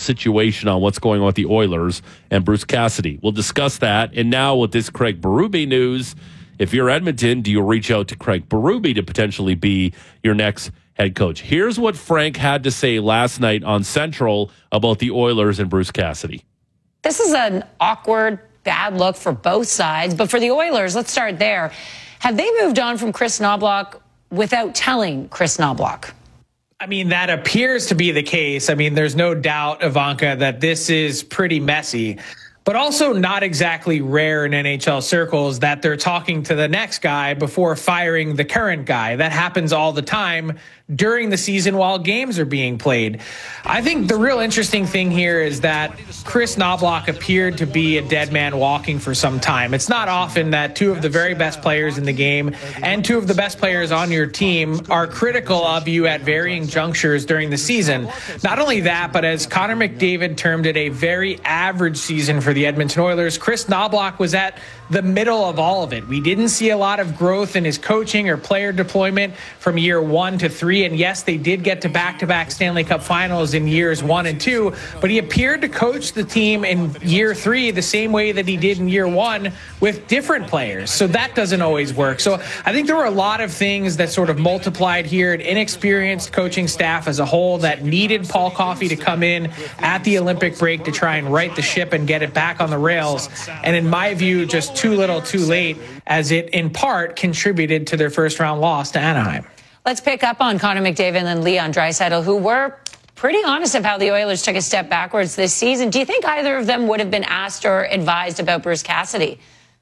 situation on what's going on with the Oilers and Bruce Cassidy. We'll discuss that. And now with this Craig Berube news, if you're Edmonton, do you reach out to Craig Berube to potentially be your next head coach? Here's what Frank had to say last night on Central about the Oilers and Bruce Cassidy. This is an awkward, bad look for both sides. But for the Oilers, let's start there. Have they moved on from Kris Knoblauch without telling Kris Knoblauch? I mean, that appears to be the case. I mean, there's no doubt, Ivanka, that this is pretty messy, but also not exactly rare in NHL circles that they're talking to the next guy before firing the current guy. That happens all the time during the season while games are being played. I think the real interesting thing here is that Kris Knoblauch appeared to be a dead man walking for some time. It's not often that two of the very best players in the game and two of the best players on your team are critical of you at varying junctures during the season. Not only that, but as Connor McDavid termed it, a very average season for the Edmonton Oilers, Kris Knoblauch was at the middle of all of it. We didn't see a lot of growth in his coaching or player deployment from year 1 to 3. And yes, they did get to back-to-back Stanley Cup finals in years 1 and 2, but he appeared to coach the team in year 3 the same way that he did in year 1 with different players. So that doesn't always work. So I think there were a lot of things that sort of multiplied here, an inexperienced coaching staff as a whole that needed Paul Coffey to come in at the Olympic break to try and right the ship and get it back on the rails. And in my view, just too little too late, as it in part contributed to their first round loss to Anaheim. Let's pick up on Connor McDavid and Leon Draisaitl, who were pretty honest of how the Oilers took a step backwards this season. Do you think either of them would have been asked or advised about Bruce Cassidy?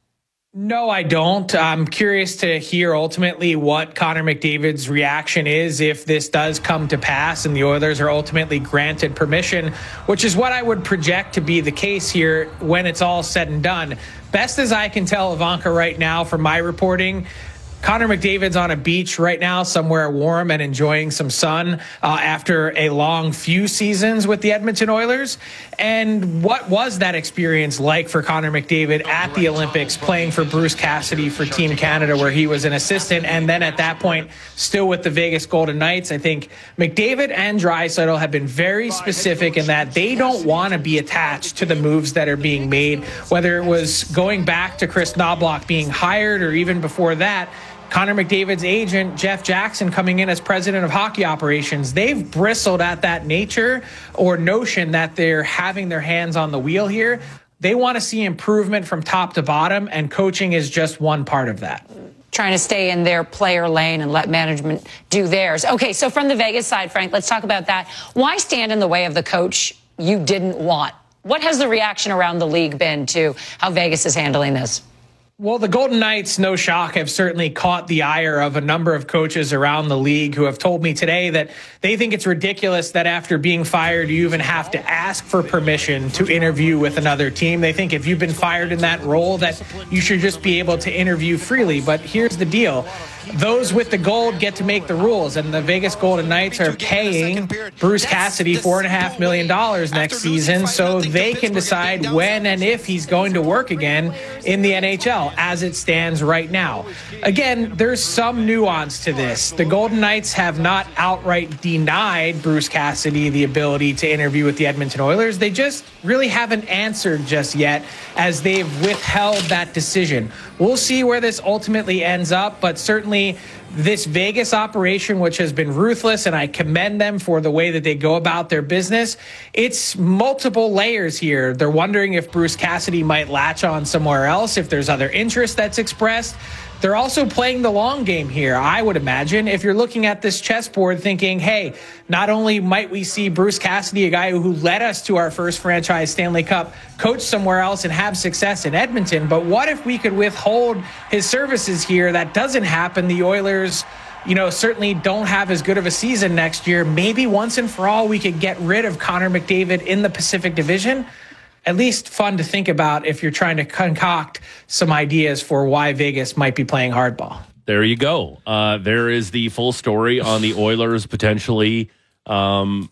No, I don't. I'm curious to hear ultimately what Connor McDavid's reaction is if this does come to pass and the Oilers are ultimately granted permission, which is what I would project to be the case here when it's all said and done. Best as I can tell, Ivanka, right now from my reporting, Connor McDavid's on a beach right now, somewhere warm and enjoying some sun after a long few seasons with the Edmonton Oilers. And what was that experience like for Connor McDavid at the Olympics, playing for Bruce Cassidy for Team Canada, where he was an assistant, and then at that point still with the Vegas Golden Knights? I think McDavid and Draisaitl have been very specific in that they don't want to be attached to the moves that are being made, whether it was going back to Kris Knoblauch being hired or even before that, Connor McDavid's agent, Jeff Jackson, coming in as president of hockey operations. They've bristled at that nature or notion that they're having their hands on the wheel here. They want to see improvement from top to bottom, and coaching is just one part of that. Trying to stay in their player lane and let management do theirs. Okay, so from the Vegas side, Frank, let's talk about that. Why stand in the way of the coach you didn't want? What has the reaction around the league been to how Vegas is handling this? Well, the Golden Knights, no shock, have certainly caught the ire of a number of coaches around the league who have told me today that they think it's ridiculous that after being fired, you even have to ask for permission to interview with another team. They think if you've been fired in that role, that you should just be able to interview freely. But here's the deal. Those with the gold get to make the rules, and the Vegas Golden Knights are paying Bruce Cassidy $4.5 million next season so they can decide when and if he's going to work again in the NHL as it stands right now. Again, there's some nuance to this. The Golden Knights have not outright denied Bruce Cassidy the ability to interview with the Edmonton Oilers. They just really haven't answered just yet, as they've withheld that decision. We'll see where this ultimately ends up, but certainly this Vegas operation, which has been ruthless, and I commend them for the way that they go about their business, it's multiple layers here. They're wondering if Bruce Cassidy might latch on somewhere else, if there's other interest that's expressed. They're also playing the long game here, I would imagine. If you're looking at this chessboard thinking, hey, not only might we see Bruce Cassidy, a guy who led us to our first franchise Stanley Cup, coach somewhere else and have success in Edmonton, but what if we could withhold his services here? That doesn't happen. The Oilers, certainly don't have as good of a season next year. Maybe once and for all, we could get rid of Connor McDavid in the Pacific Division. At least fun to think about if you're trying to concoct some ideas for why Vegas might be playing hardball. There you go. There is the full story on the Oilers potentially calling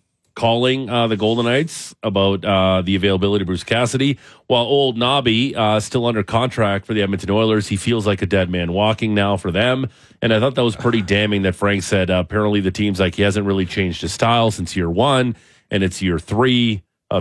the Golden Knights about the availability of Bruce Cassidy. While old Nobby still under contract for the Edmonton Oilers, he feels like a dead man walking now for them. And I thought that was pretty damning that Frank said apparently the team's like he hasn't really changed his style since year 1, and it's year 3.